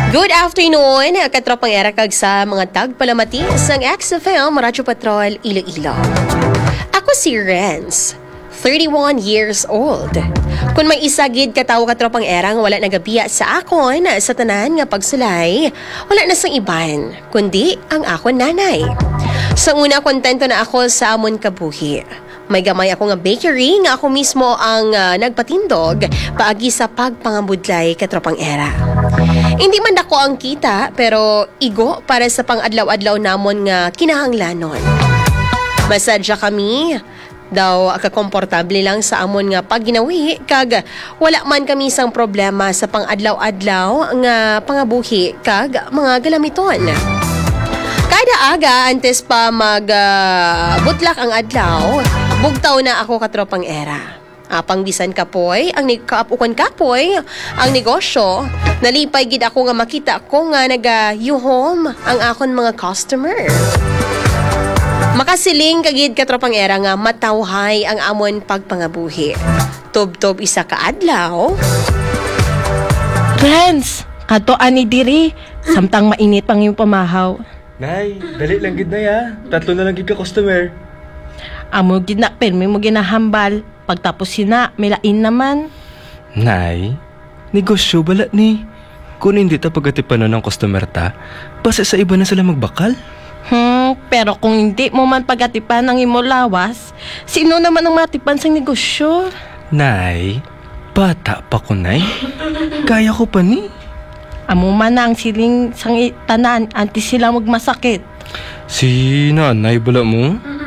Good afternoon, katropang era kag sa mga tagpalamati sang XFM Radyo Patrol Iloilo. Ako si Renz, 31 years old. Kung may isagid katawo katropang era nga wala nagabiya sa akon sa tanan nga pagsulay, wala na sang iban, kundi ang akon nanay. Sa una, kontento na ako sa amon kabuhi. May gamay ako nga bakery nga ako mismo ang nagpatindog paagi sa pagpangambudlay katropang era. Hindi man dako ang kita pero igo para sa pang-adlaw-adlaw namon nga kinahanglanon. Masadya kami daw kakomportable lang sa amon nga pagginawi kag wala man kami isang problema sa pang-adlaw-adlaw nga pangabuhi kag mga galamiton. Kada aga antes pa butlak ang adlaw, bugtaw na ako katropang era. Apang bisan kapoy, ang kaapukan kapoy, ang negosyo, nalipay gid ako nga makita ko nga nagayuhom ang akon mga customer. Makasiling kagid katropang era nga matawhay ang amon pagpangabuhi. Tob-tob isa ka adlaw. Renz, kato ani diri, samtang mainit pang yung pamahaw. Nay, dali lang gid na ya. Tatlo na lang gid ka customer. Amo gid na permi mo ginahambal. Pagtapos sina, milain naman. Nay, negosyo bala ni. Kung hindi ta pagatipanon ng customer ta, basta sa iba na sila magbakal. Pero kung hindi mo man pagatipan ang imo lawas, sino naman ang matipan sa negosyo? Nay, bata pa ko, nay. Kaya ko pa ni. Amo man ang siling sang tanan, anti sila magmasakit. Si nanay bala mo?